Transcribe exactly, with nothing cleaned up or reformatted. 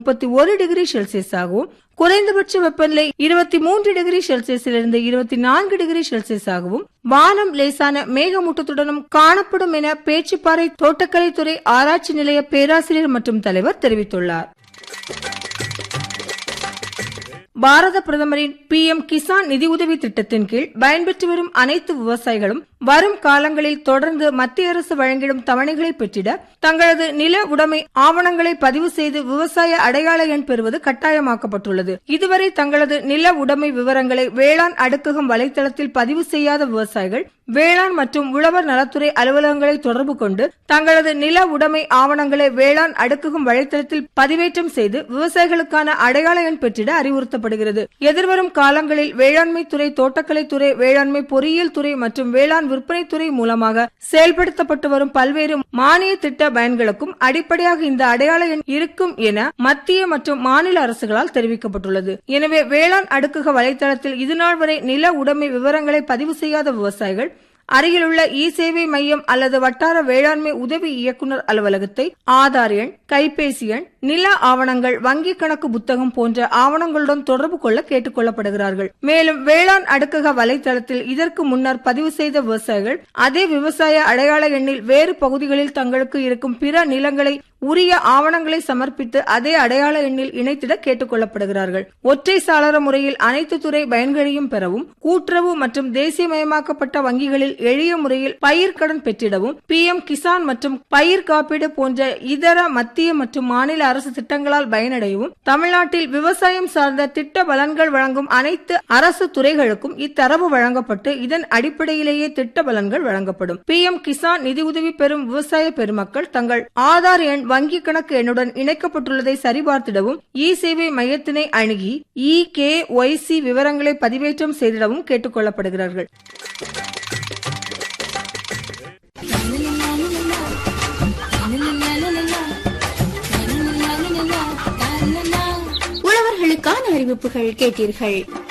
முப்பத்தி ஒரு டிகிரி செல்சியஸாகவும், குறைந்தபட்ச வெப்பநிலை இருபத்தி மூன்று டிகிரி செல்சியஸிலிருந்து இருபத்தி நான்கு டிகிரி செல்சியஸாகவும், வானம் லேசான மேகமூட்டத்துடனும் காணப்படும் என பேச்சுப்பாறை தோட்டக்கலைத்துறை ஆராய்ச்சி நிலைய பேராசிரியர் மற்றும் தலைவர் தெரிவித்துள்ளார். பாரத பிரதமரின் பி எம் கிசான் நிதியுதவி திட்டத்தின் கீழ் பயன்பெற்று வரும் அனைத்து விவசாயிகளும் வரும் காலங்களில் தொடர்ந்து மத்திய அரசு வழங்கிடும் தவணைகளை பெற்றிட தங்களது நில உடைமை ஆவணங்களை பதிவு செய்து விவசாய அடையாள எண் பெறுவது கட்டாயமாக்கப்பட்டுள்ளது. இதுவரை தங்களது நில உடைமை விவரங்களை வேளாண் அடுக்ககம் வலைதளத்தில் பதிவு செய்யாத விவசாயிகள் வேளாண் மற்றும் உழவர் நலத்துறை அலுவலகங்களை தொடர்பு கொண்டு தங்களது நில உடைமை ஆவணங்களை வேளாண் அடுக்ககம் வலைதளத்தில் பதிவேற்றம் செய்து விவசாயிகளுக்கான அடையாள எண் பெற்றிட அறிவுறுத்தப்படுகிறது. எதிர்வரும் காலங்களில் வேளாண்மை துறை, தோட்டக்கலைத்துறை, வேளாண்மை பொறியியல் துறை மற்றும் வேளாண் விற்பனை துறை மூலமாக செயல்படுத்தப்பட்டு வரும் பல்வேறு மானிய திட்ட பயன்களுக்கும் அடிப்படையாக இந்த அடையாள எண் இருக்கும் என மத்திய மற்றும் மாநில அரசுகளால் தெரிவிக்கப்பட்டுள்ளது. எனவே வேளாண் அடுக்கக வலைதளத்தில் இதுநாள் வரை நில உடைமை விவரங்களை பதிவு செய்யாத விவசாயிகள் அருகிலுள்ள இ சேவை மையம் அல்லது வட்டார வேளாண்மை உதவி இயக்குநர் அலுவலகத்தை ஆதார் எண், கைபேசி எண், நில ஆவணங்கள், வங்கி கணக்கு புத்தகம் போன்ற ஆவணங்களுடன் தொடர்பு கொள்ள கேட்டுக் கொள்ளப்படுகிறார்கள். மேலும் வேளாண் அடுக்கக வலைதளத்தில் இதற்கு முன்னர் பதிவு செய்த விவசாயிகள் அதே விவசாய அடையாள எண்ணில் வேறு பகுதிகளில் தங்களுக்கு இருக்கும் பிற நிலங்களை உரிய ஆவணங்களை சமர்ப்பித்து அதே அடையாள எண்ணில் இணைத்திட கேட்டுக் கொள்ளப்படுகிறார்கள். ஒற்றை சாளர முறையில் அனைத்து துறை பயன்களையும் பெறவும், கூட்டுறவு மற்றும் தேசியமயமாக்கப்பட்ட வங்கிகளில் எளிய முறையில் பயிர்க்கடன் பெற்றிடவும், பி எம் கிசான் மற்றும் பயிர் காப்பீடு போன்ற இதர மத்திய மற்றும் மாநில அரசு திட்டங்களால் பயனடையவும், தமிழ்நாட்டில் விவசாயம் சார்ந்த திட்ட பலன்கள் வழங்கும் அனைத்து அரசு துறைகளுக்கும் இத்தரவு வழங்கப்பட்டு இதன் அடிப்படையிலேயே திட்ட பலன்கள் வழங்கப்படும். பி எம் கிசான் நிதியுதவி பெறும் விவசாய பெருமக்கள் தங்கள் ஆதார் எண், வங்கி கணக்கு எண்ணுடன் இணைக்கப்பட்டுள்ளதை சரிபார்த்திடவும், இ சேவை மையத்தினை அணுகி இ கே ஒய் சி விவரங்களை பதிவேற்றம் செய்திடவும் கேட்டுக் கொள்ளப்படுகிறார்கள். உழவர்களுக்கான அறிவிப்புகள் கேட்டீர்கள்.